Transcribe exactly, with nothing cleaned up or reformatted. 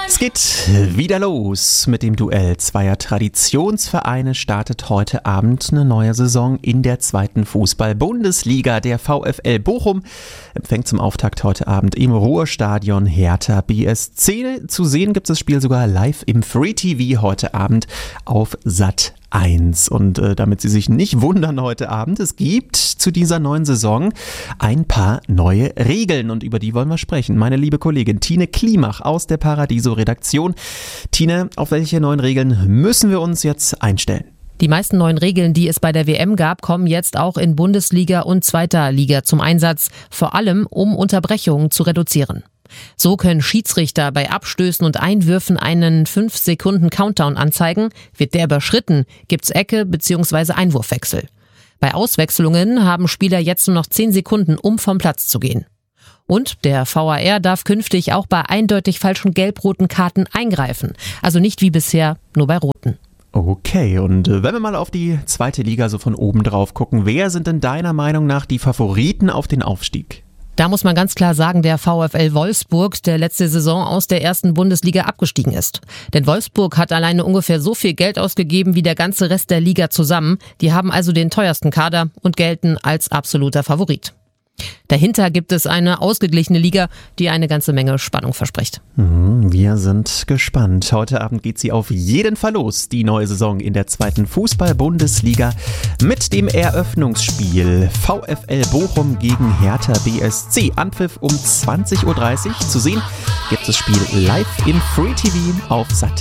Es geht wieder los mit dem Duell zweier Traditionsvereine. Startet heute Abend eine neue Saison in der zweiten Fußball-Bundesliga. Der VfL Bochum empfängt zum Auftakt heute Abend im Ruhrstadion Hertha B S C. Zu sehen gibt es das Spiel sogar live im Free T V heute Abend auf Sat eins. Und äh, damit Sie sich nicht wundern heute Abend, es gibt zu dieser neuen Saison ein paar neue Regeln und über die wollen wir sprechen. Meine liebe Kollegin Tine Klimach aus der Paradiso-Redaktion. Tine, auf welche neuen Regeln müssen wir uns jetzt einstellen? Die meisten neuen Regeln, die es bei der W M gab, kommen jetzt auch in Bundesliga und zweiter Liga zum Einsatz, vor allem um Unterbrechungen zu reduzieren. So können Schiedsrichter bei Abstößen und Einwürfen einen fünf Sekunden Countdown anzeigen. Wird der überschritten, gibt's Ecke bzw. Einwurfwechsel. Bei Auswechslungen haben Spieler jetzt nur noch zehn Sekunden, um vom Platz zu gehen. Und der V A R darf künftig auch bei eindeutig falschen gelb-roten Karten eingreifen. Also nicht wie bisher, nur bei roten. Okay, und wenn wir mal auf die zweite Liga so von oben drauf gucken, wer sind denn deiner Meinung nach die Favoriten auf den Aufstieg? Da muss man ganz klar sagen, der VfL Wolfsburg, der letzte Saison aus der ersten Bundesliga abgestiegen ist. Denn Wolfsburg hat alleine ungefähr so viel Geld ausgegeben wie der ganze Rest der Liga zusammen. Die haben also den teuersten Kader und gelten als absoluter Favorit. Dahinter gibt es eine ausgeglichene Liga, die eine ganze Menge Spannung verspricht. Wir sind gespannt. Heute Abend geht sie auf jeden Fall los, die neue Saison in der zweiten Fußball-Bundesliga mit dem Eröffnungsspiel VfL Bochum gegen Hertha B S C. Anpfiff um zwanzig Uhr dreißig. Zu sehen gibt es das Spiel live im Free T V auf Sat